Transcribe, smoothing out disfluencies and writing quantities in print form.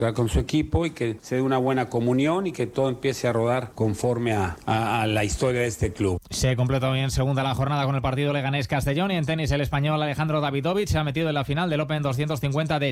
con su equipo y que se dé una buena comunión y que todo empiece a rodar conforme a la historia de este club. Se completó bien segunda la jornada con el partido Leganés-Castellón y en tenis el español Alejandro Davidovich se ha metido en la final del Open 250 de